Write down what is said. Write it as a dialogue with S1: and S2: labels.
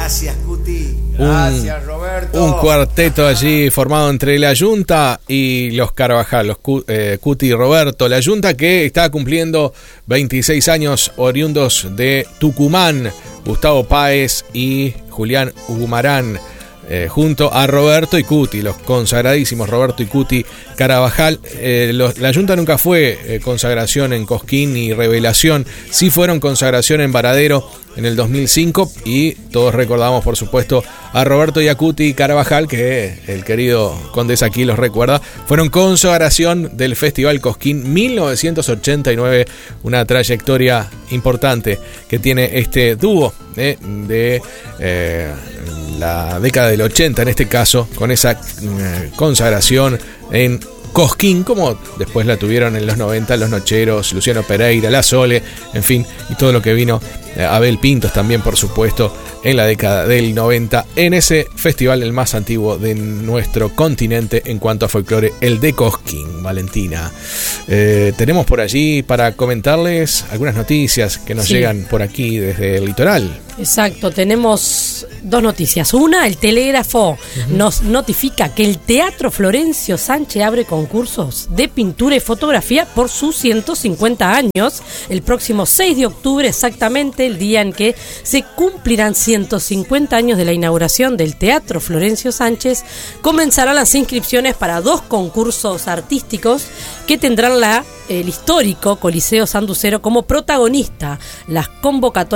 S1: Gracias, Cuti. Gracias, Roberto.
S2: Un cuarteto allí formado entre la Yunta y los Carabajal, los Cuti y Roberto. La Yunta que está cumpliendo 26 años, oriundos de Tucumán, Gustavo Páez y Julián Humarán. Junto a Roberto y Cuti, los consagradísimos Roberto y Cuti Carabajal. La Yunta nunca fue consagración en Cosquín ni revelación, sí fueron consagración en Varadero en el 2005 y todos recordamos por supuesto a Roberto y a Cuti Carabajal, que el querido Condés aquí los recuerda, fueron consagración del Festival Cosquín 1989, una trayectoria importante que tiene este dúo de la década del 80 en este caso, con esa consagración en Cosquín, como después la tuvieron en los 90 los Nocheros, Luciano Pereira, La Sole, en fin, y todo lo que vino, Abel Pintos también por supuesto, en la década del 90, en ese festival el más antiguo de nuestro continente en cuanto a folclore, el de Cosquín. Valentina, tenemos por allí para comentarles algunas noticias que nos llegan por aquí desde el litoral.
S3: Exacto, tenemos dos noticias. Una, el Telégrafo nos notifica que el Teatro Florencio Sánchez abre concursos de pintura y fotografía por sus 150 años. El próximo 6 de octubre, exactamente el día en que se cumplirán 150 años de la inauguración del Teatro Florencio Sánchez, comenzarán las inscripciones para 2 concursos artísticos que tendrán el histórico Coliseo Sanducero como protagonista. Las convocatorias